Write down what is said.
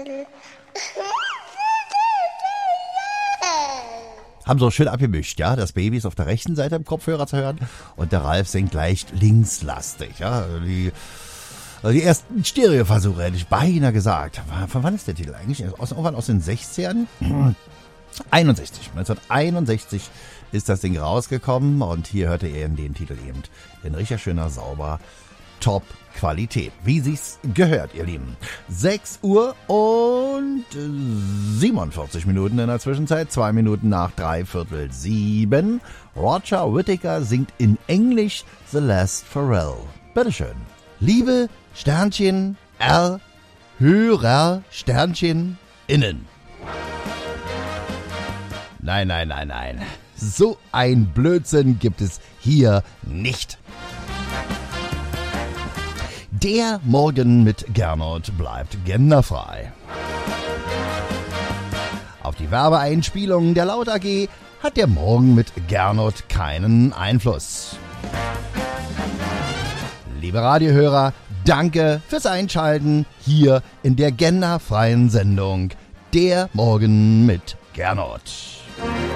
Haben so schön abgemischt, ja. Das Baby ist auf der rechten Seite im Kopfhörer zu hören und der Ralf singt leicht linkslastig, ja. Die ersten Stereoversuche hätte ich beinahe gesagt. Von wann ist der Titel eigentlich? Irgendwann aus den 60ern? 1961 ist das Ding rausgekommen und hier hörte ihr eben den Titel eben in richtig schöner, sauber, Top-Qualität. Wie sich's gehört, ihr Lieben. 6 Uhr und 47 Minuten in der Zwischenzeit, 2 Minuten nach 6:45. Roger Whittaker singt in Englisch The Last Farewell. Bitteschön. Liebe Sternchen R, Hörer Sternchen innen. Nein. So ein Blödsinn gibt es hier nicht. Der Morgen mit Gernot bleibt genderfrei. Auf die Werbeeinspielungen der Laut AG hat der Morgen mit Gernot keinen Einfluss. Liebe Radiohörer, danke fürs Einschalten hier in der genderfreien Sendung Der Morgen mit Gernot.